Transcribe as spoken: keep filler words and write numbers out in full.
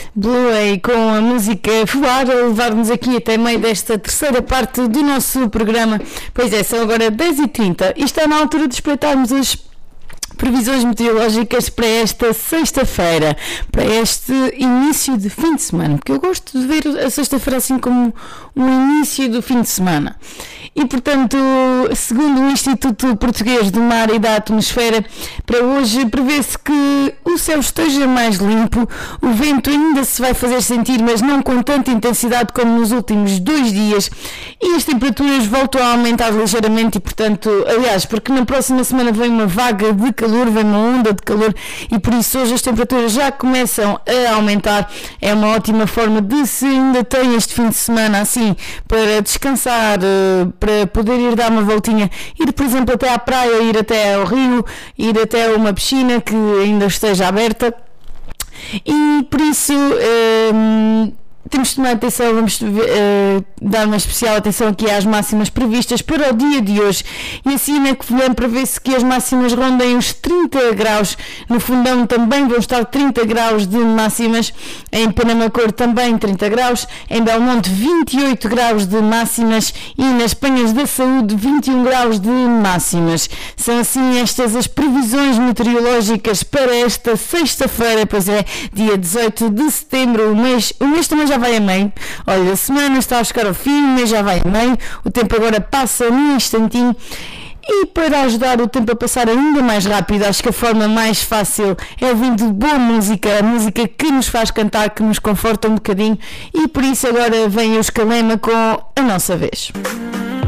Blue aí com a música voar a levar-nos aqui até meio desta terceira parte do nosso programa. Pois é, são agora dez e trinta e está na altura de espreitarmos as previsões meteorológicas para esta sexta-feira, para este início de fim de semana, porque eu gosto de ver a sexta-feira assim como um início do fim de semana. E, portanto, segundo o Instituto Português do Mar e da Atmosfera, para hoje prevê-se que o céu esteja mais limpo, o vento ainda se vai fazer sentir, mas não com tanta intensidade como nos últimos dois dias, e as temperaturas voltam a aumentar ligeiramente e, portanto, aliás, porque na próxima semana vem uma vaga de calor, vem uma onda de calor, e por isso hoje as temperaturas já começam a aumentar. É uma ótima forma de, se ainda tem este fim de semana assim, para descansar, para poder ir dar uma voltinha, ir por exemplo até à praia, ir até ao rio, ir até uma piscina que ainda esteja aberta, e por isso hum, temos de tomar atenção, vamos uh, dar uma especial atenção aqui às máximas previstas para o dia de hoje. E assim na Covilhã prevê-se que as máximas rondem os trinta graus, no Fundão também vão estar trinta graus de máximas, em Penamacor também trinta graus, em Belmonte vinte e oito graus de máximas e nas Penhas da Saúde vinte e um graus de máximas. São assim estas as previsões meteorológicas para esta sexta-feira, pois é, dia dezoito de setembro, o mês, o mês também já vai a meio. Olha, a semana está a chegar ao fim, o mês já vai a meio, o tempo agora passa num instantinho. E para ajudar o tempo a passar ainda mais rápido, acho que a forma mais fácil é ouvindo boa música, a música que nos faz cantar, que nos conforta um bocadinho, e por isso agora vem o Escalema com A Nossa Vez.